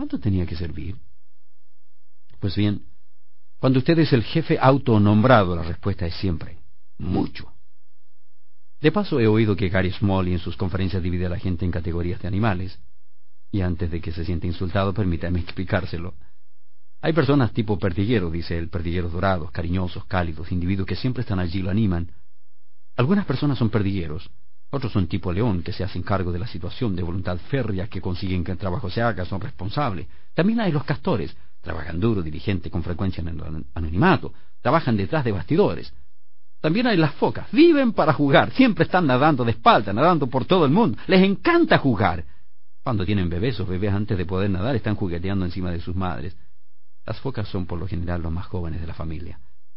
¿Cuánto tenía que servir? Pues bien, cuando usted es el jefe autonombrado, la respuesta es siempre mucho. De paso, he oído que Gary Smalley en sus conferencias divide a la gente en categorías de animales. Y antes de que se sienta insultado, permítame explicárselo. Hay personas tipo perdiguero, dice él, perdigueros dorados, cariñosos, cálidos, individuos que siempre están allí y lo animan. Algunas personas son perdigueros, otros son tipo león, que se hacen cargo de la situación, de voluntad férrea, que consiguen que el trabajo se haga, son responsables. También hay los castores, trabajan duro, diligente, con frecuencia en el anonimato, trabajan detrás de bastidores. También hay las focas, viven para jugar, siempre están nadando de espalda, nadando por todo el mundo, les encanta jugar. Cuando tienen bebés, esos bebés antes de poder nadar están jugueteando encima de sus madres. Las focas son por lo general los más jóvenes de la familia.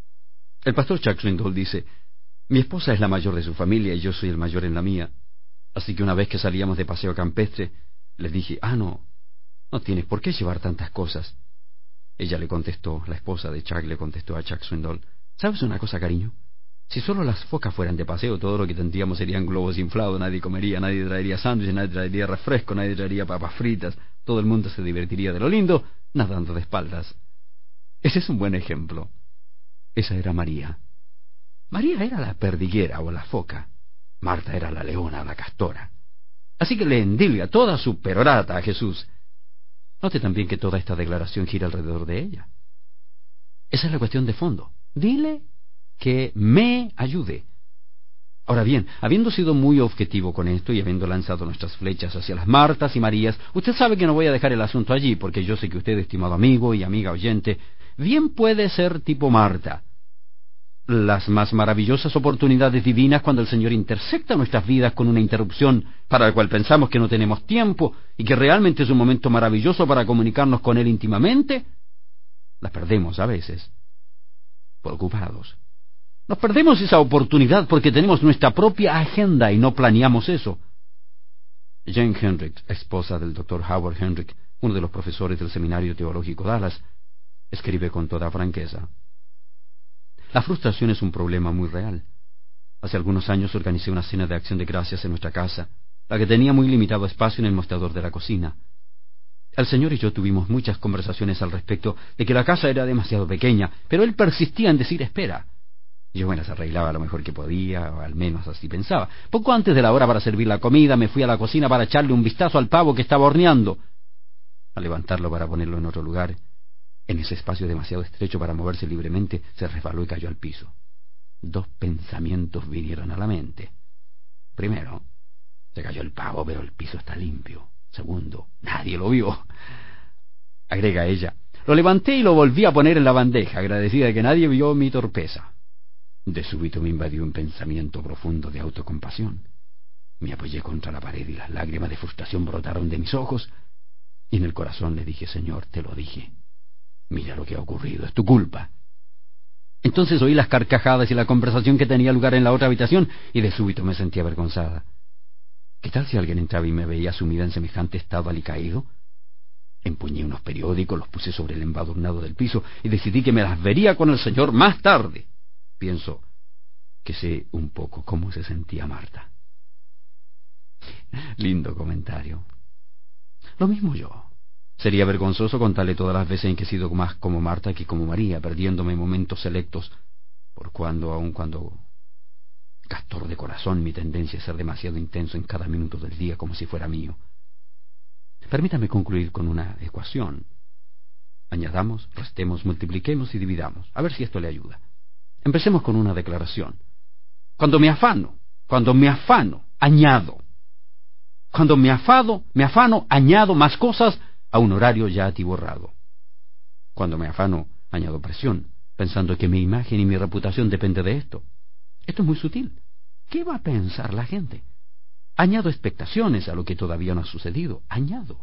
El pastor Chuck Swindoll dice: mi esposa es la mayor de su familia y yo soy el mayor en la mía. Así que una vez que salíamos de paseo campestre, les dije: no tienes por qué llevar tantas cosas. Ella le contestó, la esposa de Chuck le contestó a Chuck Swindoll: ¿sabes una cosa, cariño? Si solo las focas fueran de paseo, todo lo que tendríamos serían globos inflados, nadie comería, nadie traería sándwiches, nadie traería refresco, nadie traería papas fritas, todo el mundo se divertiría de lo lindo, nadando de espaldas. Ese es un buen ejemplo. Esa era María. María era la perdiguera o la foca. Marta era la leona, la castora. Así que le endilga toda su perorata a Jesús. Note también que toda esta declaración gira alrededor de ella. Esa es la cuestión de fondo. Dile que me ayude. Ahora bien, habiendo sido muy objetivo con esto y habiendo lanzado nuestras flechas hacia las Martas y Marías, usted sabe que no voy a dejar el asunto allí, porque yo sé que usted, estimado amigo y amiga oyente, bien puede ser tipo Marta. Las más maravillosas oportunidades divinas cuando el Señor intersecta nuestras vidas con una interrupción para la cual pensamos que no tenemos tiempo y que realmente es un momento maravilloso para comunicarnos con Él íntimamente, las perdemos a veces, por ocupados. Nos perdemos esa oportunidad porque tenemos nuestra propia agenda y no planeamos eso. Jane Hendrick, esposa del Dr. Howard Hendrick, uno de los profesores del Seminario Teológico Dallas, escribe con toda franqueza: la frustración es un problema muy real. Hace algunos años organicé una cena de acción de gracias en nuestra casa, la que tenía muy limitado espacio en el mostrador de la cocina. El señor y yo tuvimos muchas conversaciones al respecto de que la casa era demasiado pequeña, pero él persistía en decir: espera. Yo me las arreglaba lo mejor que podía, o al menos así pensaba. Poco antes de la hora para servir la comida, me fui a la cocina para echarle un vistazo al pavo que estaba horneando. Al levantarlo para ponerlo en otro lugar, en ese espacio demasiado estrecho para moverse libremente, se resbaló y cayó al piso. Dos pensamientos vinieron a la mente. Primero, se cayó el pavo, pero el piso está limpio. Segundo, nadie lo vio. Agrega ella: lo levanté y lo volví a poner en la bandeja, agradecida de que nadie vio mi torpeza. De súbito me invadió un pensamiento profundo de autocompasión. Me apoyé contra la pared y las lágrimas de frustración brotaron de mis ojos, y en el corazón le dije: Señor, te lo dije. Mira lo que ha ocurrido, es tu culpa. Entonces oí las carcajadas y la conversación que tenía lugar en la otra habitación, y de súbito me sentí avergonzada. ¿Qué tal si alguien entraba y me veía sumida en semejante estado alicaído? Empuñé unos periódicos, los puse sobre el embadurnado del piso y decidí que me las vería con el Señor más tarde. Pienso que sé un poco cómo se sentía Marta. Lindo comentario. Lo mismo yo. Sería vergonzoso contarle todas las veces en que he sido más como Marta que como María, perdiéndome en momentos selectos, aun cuando castor de corazón, mi tendencia es ser demasiado intenso en cada minuto del día como si fuera mío. Permítame concluir con una ecuación. Añadamos, restemos, multipliquemos y dividamos. A ver si esto le ayuda. Empecemos con una declaración. Cuando me afano, añado. Cuando me afano, añado más cosas a un horario ya atiborrado. Cuando me afano, añado presión, pensando que mi imagen y mi reputación depende de esto. Esto es muy sutil. ¿Qué va a pensar la gente? Añado expectaciones a lo que todavía no ha sucedido. Añado.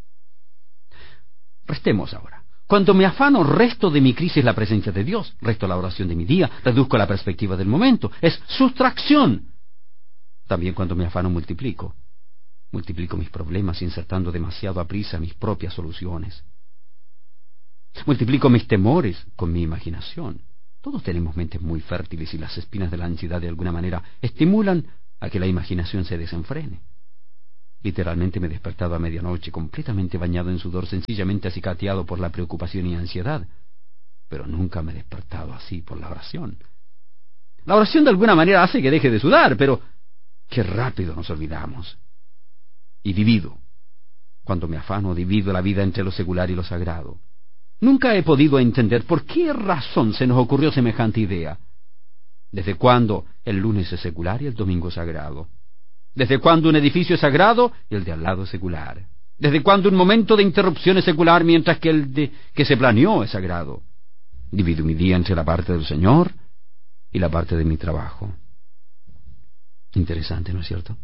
Restemos ahora. Cuando me afano, resto de mi crisis la presencia de Dios, resto la oración de mi día, reduzco la perspectiva del momento. Es sustracción. También cuando me afano, multiplico mis problemas insertando demasiado a prisa mis propias soluciones. Multiplico mis temores con mi imaginación. Todos tenemos mentes muy fértiles y las espinas de la ansiedad de alguna manera estimulan a que la imaginación se desenfrene. Literalmente me despertaba a medianoche, completamente bañado en sudor, sencillamente acicateado por la preocupación y ansiedad. Pero nunca me he despertado así por la oración. La oración de alguna manera hace que deje de sudar, pero qué rápido nos olvidamos. Y divido. Cuando me afano, divido la vida entre lo secular y lo sagrado. Nunca he podido entender por qué razón se nos ocurrió semejante idea. ¿Desde cuándo el lunes es secular y el domingo sagrado? ¿Desde cuándo un edificio es sagrado y el de al lado es secular? ¿Desde cuándo un momento de interrupción es secular mientras que el de que se planeó es sagrado? Divido mi día entre la parte del Señor y la parte de mi trabajo. Interesante, ¿no es cierto?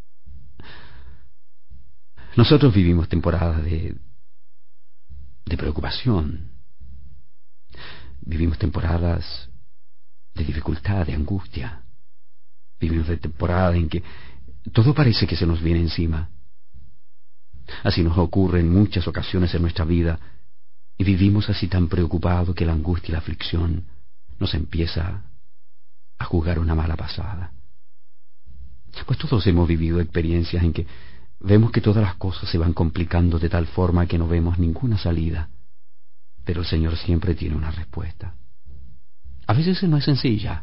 Nosotros vivimos temporadas de preocupación. Vivimos temporadas de dificultad, de angustia. Vivimos de temporada en que todo parece que se nos viene encima. Así nos ocurre en muchas ocasiones en nuestra vida, y vivimos así tan preocupados que la angustia y la aflicción nos empieza a jugar una mala pasada. Pues todos hemos vivido experiencias en que vemos que todas las cosas se van complicando de tal forma que no vemos ninguna salida, pero el Señor siempre tiene una respuesta. A veces no es sencilla.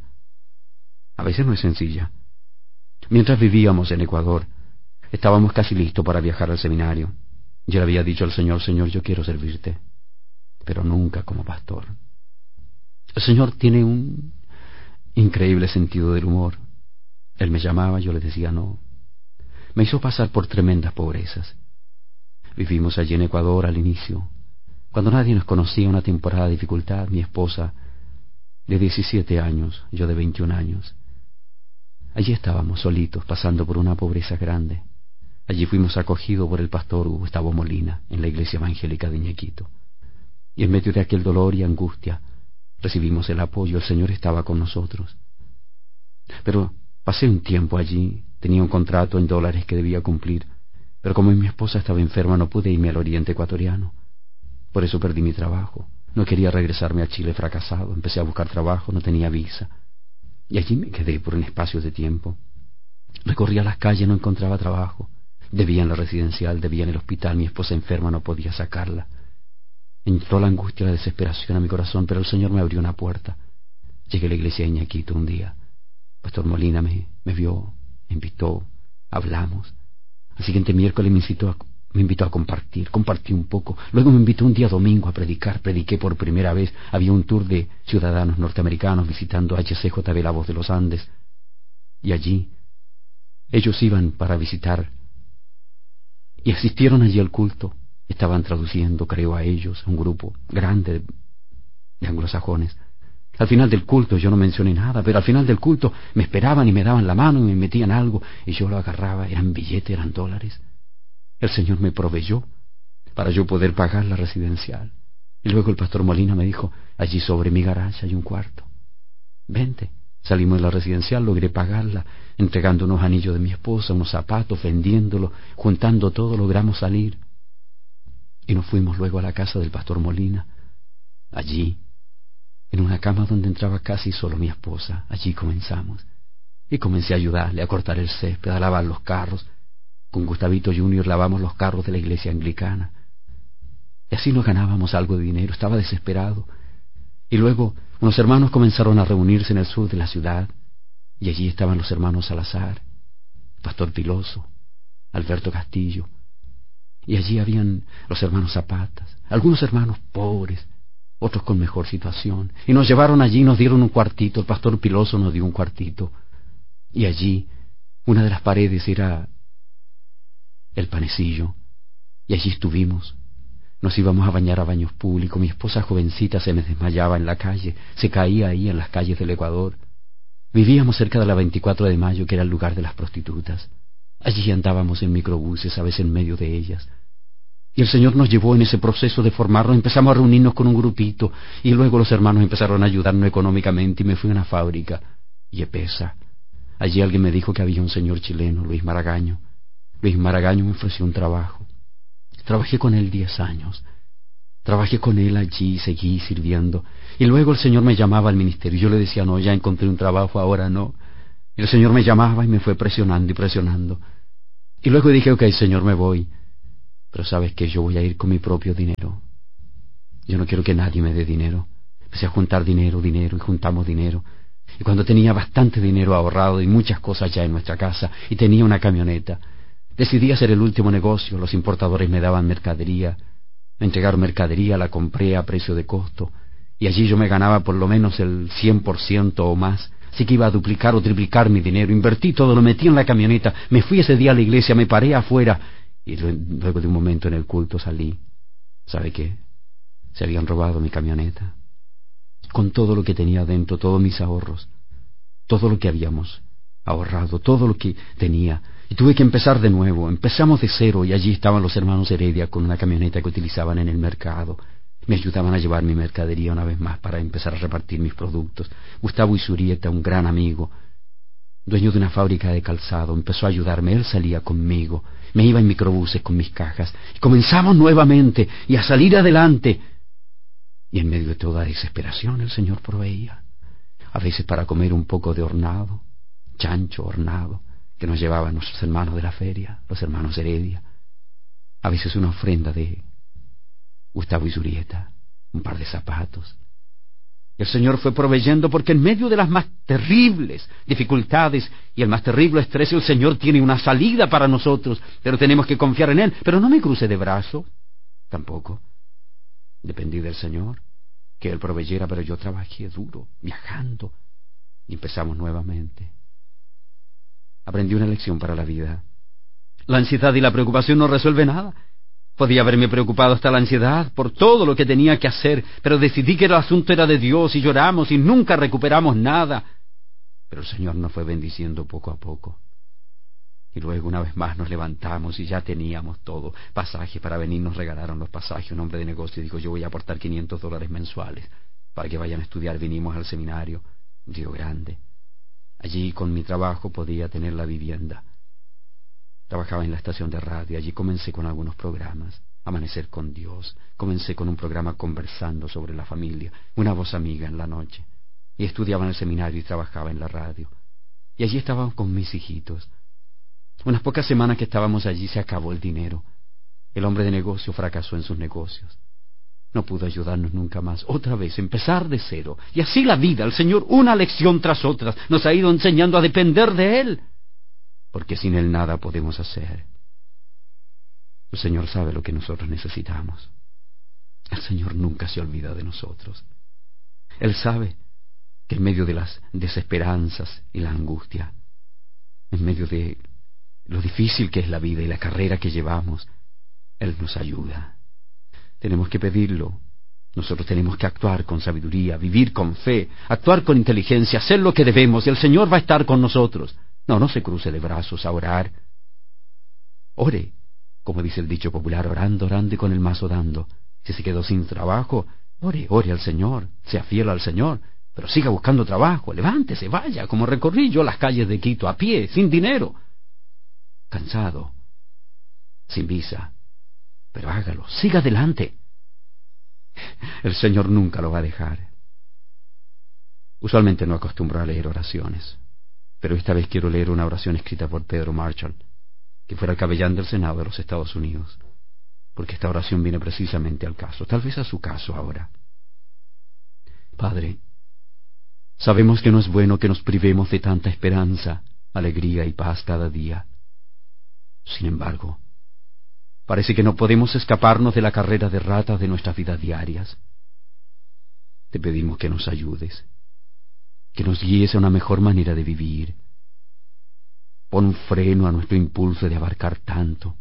Mientras vivíamos en Ecuador, estábamos casi listos para viajar al seminario. Yo le había dicho al Señor: Señor, yo quiero servirte, pero nunca como pastor. El Señor tiene un increíble sentido del humor. Él me llamaba, yo le decía no. Me hizo pasar por tremendas pobrezas. Vivimos allí en Ecuador al inicio, cuando nadie nos conocía, una temporada de dificultad. Mi esposa de 17 años, yo de 21 años. Allí estábamos solitos, pasando por una pobreza grande. Allí fuimos acogidos por el pastor Gustavo Molina, en la iglesia evangélica de Iñequito. Y en medio de aquel dolor y angustia, recibimos el apoyo. El Señor estaba con nosotros. Pero pasé un tiempo allí, tenía un contrato en dólares que debía cumplir, pero como mi esposa estaba enferma no pude irme al oriente ecuatoriano. Por eso perdí mi trabajo. No quería regresarme a Chile fracasado. Empecé a buscar trabajo, no tenía visa. Y allí me quedé por un espacio de tiempo. Recorría las calles, no encontraba trabajo. Debía en la residencial, debía en el hospital. Mi esposa enferma, no podía sacarla. Entró la angustia y la desesperación a mi corazón, pero el Señor me abrió una puerta. Llegué a la iglesia de Iñequito un día. Pastor Molina me vio, me invitó, hablamos. Al siguiente miércoles me invitó a compartir. Compartí un poco. Luego me invitó un día domingo a predicar. Prediqué por primera vez. Había un tour de ciudadanos norteamericanos visitando HCJB, La Voz de los Andes. Y allí ellos iban para visitar y asistieron allí al culto. Estaban traduciendo, creo, a ellos, a un grupo grande de anglosajones. Al final del culto yo no mencioné nada, pero al final del culto me esperaban y me daban la mano y me metían algo y yo lo agarraba. Eran billetes, eran dólares. El Señor me proveyó para yo poder pagar la residencial. Y luego el pastor Molina me dijo: allí sobre mi garaje hay un cuarto. Vente. Salimos de la residencial, logré pagarla, entregando unos anillos de mi esposa, unos zapatos, vendiéndolo, juntando todo, logramos salir. Y nos fuimos luego a la casa del pastor Molina. Allí, en una cama donde entraba casi solo mi esposa, allí comenzamos. Y comencé a ayudarle a cortar el césped, a lavar los carros. Con Gustavito Junior lavamos los carros de la iglesia anglicana. Y así nos ganábamos algo de dinero. Estaba desesperado. Y luego unos hermanos comenzaron a reunirse en el sur de la ciudad. Y allí estaban los hermanos Salazar, Pastor Piloso, Alberto Castillo. Y allí habían los hermanos Zapatas, algunos hermanos pobres, otros con mejor situación. Y nos llevaron allí, nos dieron un cuartito. El pastor Piloso nos dio un cuartito. Y allí, una de las paredes era el panecillo. Y allí estuvimos. Nos íbamos a bañar a baños públicos. Mi esposa jovencita se me desmayaba en la calle, se caía ahí en las calles del Ecuador. Vivíamos cerca de la 24 de Mayo, que era el lugar de las prostitutas. Allí andábamos en microbuses, a veces en medio de ellas. Y el Señor nos llevó en ese proceso de formarnos. Empezamos a reunirnos con un grupito, y luego los hermanos empezaron a ayudarnos económicamente, y me fui a una fábrica, Yepesa. Allí alguien me dijo que había un señor chileno, Luis Maragaño. Luis Maragaño me ofreció un trabajo. Trabajé con él 10 años. Trabajé con él allí, seguí sirviendo. Y luego el Señor me llamaba al ministerio. Yo le decía: no, ya encontré un trabajo, ahora no. Y el Señor me llamaba y me fue presionando y presionando. Y luego dije, ok, Señor, me voy, pero ¿sabes qué? Yo voy a ir con mi propio dinero. Yo no quiero que nadie me dé dinero. Empecé a juntar dinero, y juntamos dinero. Y cuando tenía bastante dinero ahorrado y muchas cosas ya en nuestra casa, y tenía una camioneta, decidí hacer el último negocio. Los importadores me daban mercadería, me entregaron mercadería, la compré a precio de costo, y allí yo me ganaba por lo menos el 100% o más. Así que iba a duplicar o triplicar mi dinero. Invertí todo, lo metí en la camioneta, me fui ese día a la iglesia, me paré afuera, y luego de un momento en el culto salí. ¿Sabe qué? Se habían robado mi camioneta, con todo lo que tenía dentro, todos mis ahorros, todo lo que habíamos ahorrado, todo lo que tenía. Y tuve que empezar de nuevo. Empezamos de cero, y allí estaban los hermanos Heredia con una camioneta que utilizaban en el mercado. Me ayudaban a llevar mi mercadería una vez más para empezar a repartir mis productos. Gustavo Isurieta, un gran amigo, dueño de una fábrica de calzado, empezó a ayudarme. Él salía conmigo, me iba en microbuses con mis cajas, y comenzamos nuevamente y a salir adelante. Y en medio de toda desesperación el Señor proveía, a veces para comer un poco de hornado, chancho hornado, que nos llevaban nuestros hermanos de la feria, los hermanos Heredia, a veces una ofrenda de Gustavo Isurieta, un par de zapatos. El Señor fue proveyendo, porque en medio de las más terribles dificultades y el más terrible estrés, el Señor tiene una salida para nosotros, pero tenemos que confiar en Él. Pero no me crucé de brazos, tampoco. Dependí del Señor, que Él proveyera, pero yo trabajé duro, viajando, y empezamos nuevamente. Aprendí una lección para la vida. La ansiedad y la preocupación no resuelven nada. Podía haberme preocupado hasta la ansiedad por todo lo que tenía que hacer, pero decidí que el asunto era de Dios, y lloramos y nunca recuperamos nada. Pero el Señor nos fue bendiciendo poco a poco. Y luego una vez más nos levantamos y ya teníamos todo. Pasaje para venir, nos regalaron los pasajes. Un hombre de negocio dijo, yo voy a aportar $500 mensuales para que vayan a estudiar. Vinimos al seminario Río Grande. Allí con mi trabajo podía tener la vivienda. Trabajaba en la estación de radio. Allí comencé con algunos programas. Amanecer con Dios. Comencé con un programa conversando sobre la familia. Una voz amiga en la noche. Y estudiaba en el seminario y trabajaba en la radio. Y allí estábamos con mis hijitos. Unas pocas semanas que estábamos allí se acabó el dinero. El hombre de negocio fracasó en sus negocios. No pudo ayudarnos nunca más. Otra vez, empezar de cero. Y así la vida, el Señor, una lección tras otra, nos ha ido enseñando a depender de Él. Porque sin Él nada podemos hacer. El Señor sabe lo que nosotros necesitamos. El Señor nunca se olvida de nosotros. Él sabe que en medio de las desesperanzas y la angustia, en medio de lo difícil que es la vida y la carrera que llevamos, Él nos ayuda. Tenemos que pedirlo. Nosotros tenemos que actuar con sabiduría, vivir con fe, actuar con inteligencia, hacer lo que debemos, y el Señor va a estar con nosotros. No se cruce de brazos a orar. Ore, como dice el dicho popular, orando, orando y con el mazo dando. Si se quedó sin trabajo, ore al Señor, sea fiel al Señor, pero siga buscando trabajo, levántese, vaya, como recorrí yo las calles de Quito a pie, sin dinero, cansado, sin visa, pero hágalo, siga adelante. El Señor nunca lo va a dejar. Usualmente no acostumbro a leer oraciones, pero esta vez quiero leer una oración escrita por Pedro Marshall, que fuera el capellán del Senado de los Estados Unidos, porque esta oración viene precisamente al caso, tal vez a su caso ahora. Padre, sabemos que no es bueno que nos privemos de tanta esperanza, alegría y paz cada día. Sin embargo, parece que no podemos escaparnos de la carrera de ratas de nuestras vidas diarias. Te pedimos que nos ayudes, que nos guíes a una mejor manera de vivir. Pon un freno a nuestro impulso de abarcar tanto.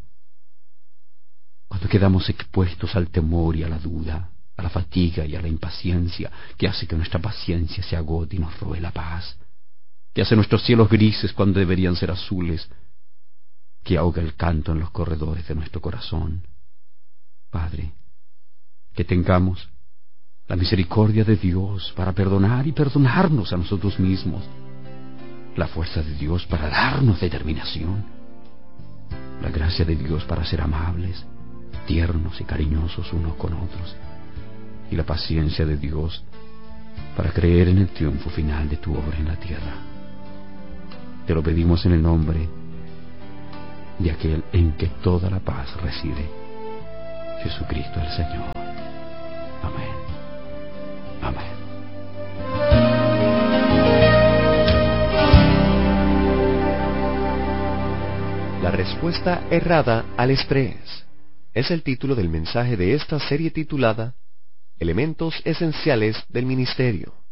Cuando quedamos expuestos al temor y a la duda, a la fatiga y a la impaciencia, que hace que nuestra paciencia se agote y nos robe la paz, que hace nuestros cielos grises cuando deberían ser azules, que ahoga el canto en los corredores de nuestro corazón. Padre, que tengamos la misericordia de Dios para perdonar y perdonarnos a nosotros mismos, la fuerza de Dios para darnos determinación, la gracia de Dios para ser amables, tiernos y cariñosos unos con otros, y la paciencia de Dios para creer en el triunfo final de tu obra en la tierra. Te lo pedimos en el nombre de aquel en que toda la paz reside, Jesucristo el Señor. Amén. Amén. La respuesta errada al estrés es el título del mensaje de esta serie titulada Elementos Esenciales del Ministerio.